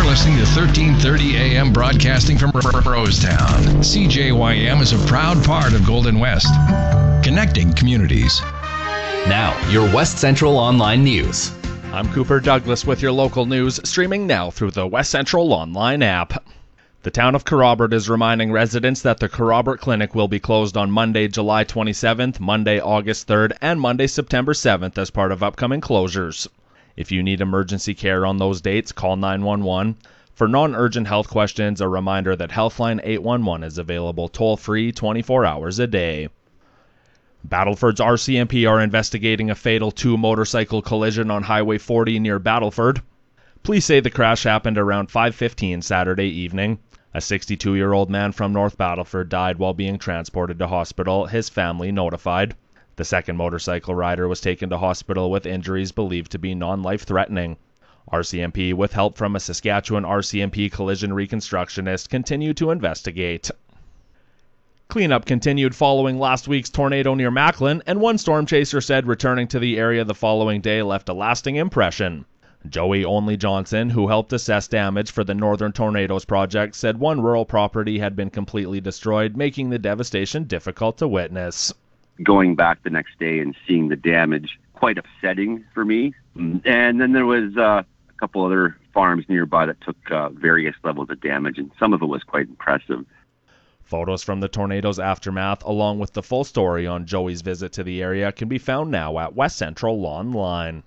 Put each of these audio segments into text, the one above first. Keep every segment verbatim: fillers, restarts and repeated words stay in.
listening to thirteen thirty A M broadcasting from Rosetown. C J Y M is a proud part of Golden West, connecting communities. Now, your West Central Online News. I'm Cooper Douglas with your local news, streaming now through the West Central Online app. The town of Kerrobert is reminding residents that the Kerrobert Clinic will be closed on Monday, July twenty-seventh, Monday, August third, and Monday, September seventh as part of upcoming closures. If you need emergency care on those dates, call nine one one. For non-urgent health questions, a reminder that Healthline eight one one is available toll-free twenty-four hours a day. Battleford's R C M P are investigating a fatal two-motorcycle collision on Highway forty near Battleford. Police say the crash happened around five fifteen Saturday evening. A sixty-two-year-old man from North Battleford died while being transported to hospital, his family notified. The second motorcycle rider was taken to hospital with injuries believed to be non-life-threatening. R C M P, with help from a Saskatchewan R C M P collision reconstructionist, continue to investigate. Cleanup continued following last week's tornado near Macklin, and one storm chaser said returning to the area the following day left a lasting impression. Joey Only Johnson, who helped assess damage for the Northern Tornadoes project, said one rural property had been completely destroyed, making the devastation difficult to witness. Going back the next day and seeing the damage, quite upsetting for me. And then there was uh, a couple other farms nearby that took uh, various levels of damage, and some of it was quite impressive. Photos from the tornado's aftermath, along with the full story on Joey's visit to the area, can be found now at West Central Online.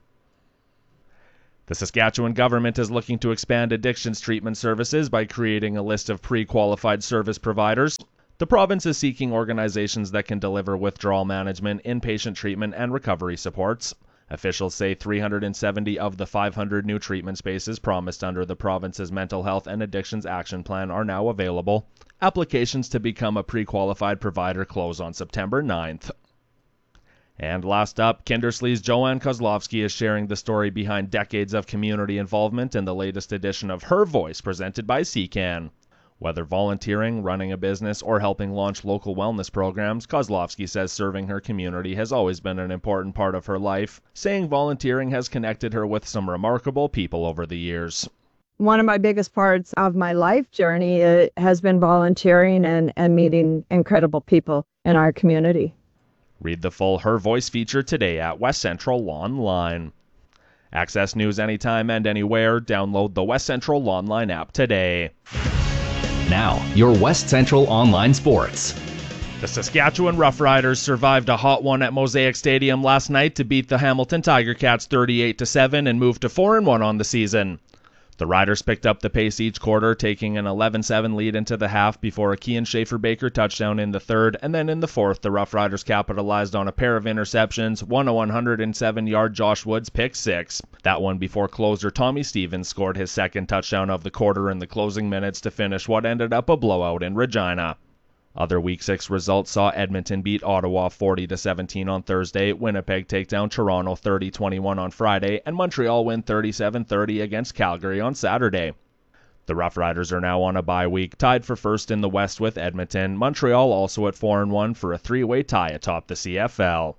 The Saskatchewan government is looking to expand addictions treatment services by creating a list of pre-qualified service providers. The province is seeking organizations that can deliver withdrawal management, inpatient treatment, and recovery supports. Officials say three hundred seventy of the five hundred new treatment spaces promised under the province's Mental Health and Addictions Action Plan are now available. Applications to become a pre-qualified provider close on September ninth. And last up, Kindersley's Joanne Kozlovsky is sharing the story behind decades of community involvement in the latest edition of Her Voice, presented by C C A N. Whether volunteering, running a business, or helping launch local wellness programs, Kozlovsky says serving her community has always been an important part of her life, saying volunteering has connected her with some remarkable people over the years. One of my biggest parts of my life journey uh, has been volunteering and, and meeting incredible people in our community. Read the full Her Voice feature today at West Central Online. Access news anytime and anywhere. Download the West Central Online app today. Now, your West Central Online Sports. The Saskatchewan Roughriders survived a hot one at Mosaic Stadium last night to beat the Hamilton Tiger Cats thirty-eight to seven and move to four and one on the season. The Riders picked up the pace each quarter, taking an eleven seven lead into the half before a Kian Schaefer-Baker touchdown in the third, and then in the fourth, the Rough Riders capitalized on a pair of interceptions, one a one hundred seven-yard Josh Woods pick six. That one before closer Tommy Stevens scored his second touchdown of the quarter in the closing minutes to finish what ended up a blowout in Regina. Other Week six results saw Edmonton beat Ottawa forty to seventeen on Thursday, Winnipeg take down Toronto thirty twenty-one on Friday, and Montreal win thirty-seven thirty against Calgary on Saturday. The Rough Riders are now on a bye week, tied for first in the West with Edmonton, Montreal also at four and one for a three-way tie atop the C F L.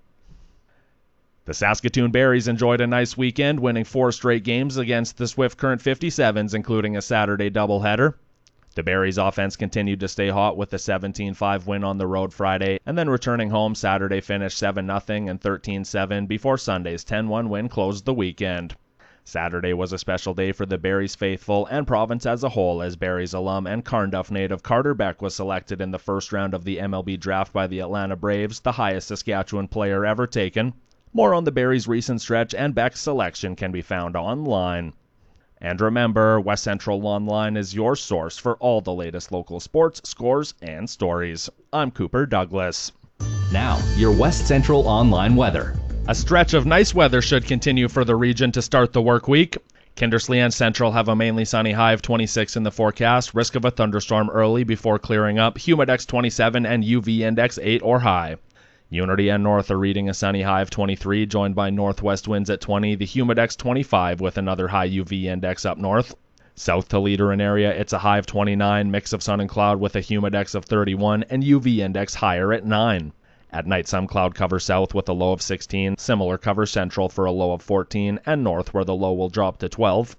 The Saskatoon Berries enjoyed a nice weekend, winning four straight games against the Swift Current fifty-sevens, including a Saturday doubleheader. The Berries' offense continued to stay hot with a seventeen five win on the road Friday, and then returning home Saturday finished seven nothing and thirteen seven before Sunday's ten one win closed the weekend. Saturday was a special day for the Berries faithful and province as a whole, as Berries alum and Carnduff native Carter Beck was selected in the first round of the M L B draft by the Atlanta Braves, the highest Saskatchewan player ever taken. More on the Berries' recent stretch and Beck's selection can be found online. And remember, West Central Online is your source for all the latest local sports, scores, and stories. I'm Cooper Douglas. Now, your West Central Online weather. A stretch of nice weather should continue for the region to start the work week. Kindersley and Central have a mainly sunny high of twenty-six in the forecast, risk of a thunderstorm early before clearing up, humidex twenty-seven and U V index eight or high. Unity and North are reading a sunny high of twenty-three, joined by northwest winds at twenty, the humidex twenty-five with another high U V index up north. South to Leader and area, it's a high of twenty-nine, mix of sun and cloud with a humidex of thirty-one and U V index higher at nine. At night, some cloud cover south with a low of sixteen, similar cover central for a low of fourteen, and north where the low will drop to twelve.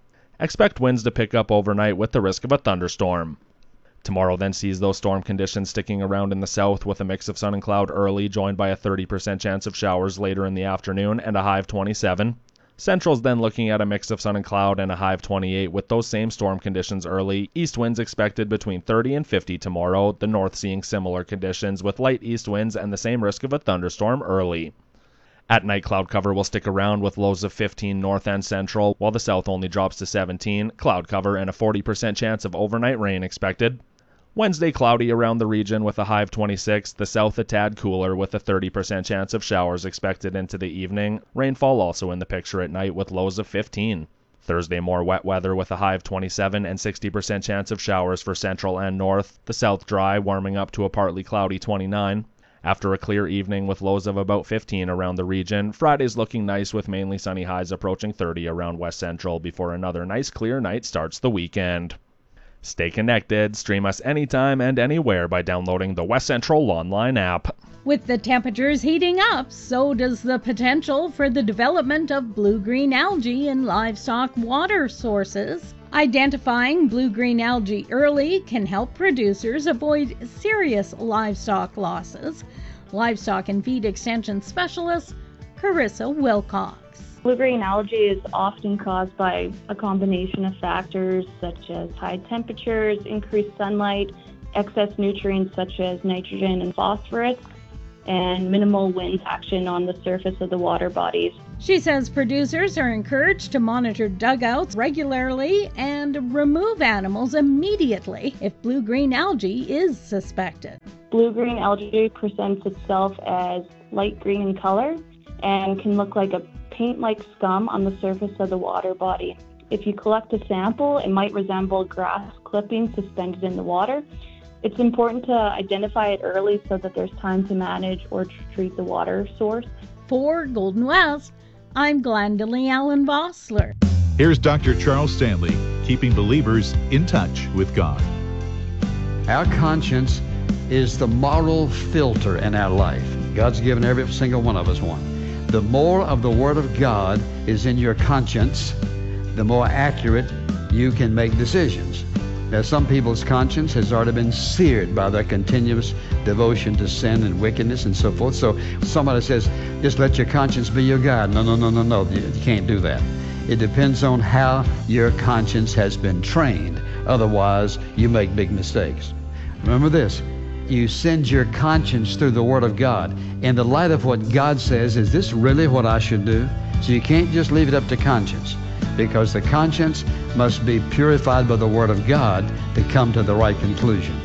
Expect winds to pick up overnight with the risk of a thunderstorm. Tomorrow then sees those storm conditions sticking around in the south with a mix of sun and cloud early, joined by a thirty percent chance of showers later in the afternoon and a high of twenty-seven. Central's then looking at a mix of sun and cloud and a high of twenty-eight with those same storm conditions early. East winds expected between thirty and fifty tomorrow, the north seeing similar conditions with light east winds and the same risk of a thunderstorm early. At night, cloud cover will stick around with lows of fifteen north and central, while the south only drops to seventeen, cloud cover and a forty percent chance of overnight rain expected. Wednesday, cloudy around the region with a high of twenty-six, the south a tad cooler with a thirty percent chance of showers expected into the evening. Rainfall also in the picture at night with lows of fifteen. Thursday, more wet weather with a high of twenty-seven and sixty percent chance of showers for central and north. The south dry, warming up to a partly cloudy twenty-nine. After a clear evening with lows of about fifteen around the region, Friday's looking nice with mainly sunny highs approaching thirty around west central before another nice clear night starts the weekend. Stay connected. Stream us anytime and anywhere by downloading the West Central online app. With the temperatures heating up, so does the potential for the development of blue-green algae in livestock water sources. Identifying blue-green algae early can help producers avoid serious livestock losses. Livestock and Feed Extension Specialist Carissa Wilcox. Blue-green algae is often caused by a combination of factors such as high temperatures, increased sunlight, excess nutrients such as nitrogen and phosphorus, and minimal wind action on the surface of the water bodies. She says producers are encouraged to monitor dugouts regularly and remove animals immediately if blue-green algae is suspected. Blue-green algae presents itself as light green in color and can look like a paint-like scum on the surface of the water body. If you collect a sample, it might resemble grass clippings suspended in the water. It's important to identify it early so that there's time to manage or treat the water source. For Golden West, I'm Glendalee Allen Vossler. Here's Doctor Charles Stanley, keeping believers in touch with God. Our conscience is the moral filter in our life. God's given every single one of us one. The more of the Word of God is in your conscience, the more accurate you can make decisions. Now, some people's conscience has already been seared by their continuous devotion to sin and wickedness and so forth. So somebody says, just let your conscience be your guide. No, no, no, no, no. You can't do that. It depends on how your conscience has been trained. Otherwise, you make big mistakes. Remember this. You send your conscience through the Word of God. In the light of what God says, is this really what I should do? So you can't just leave it up to conscience, because the conscience must be purified by the Word of God to come to the right conclusion.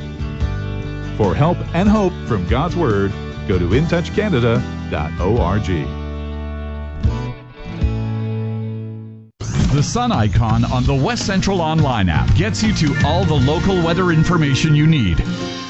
For help and hope from God's Word, go to in touch canada dot org. The sun icon on the West Central online app gets you to all the local weather information you need.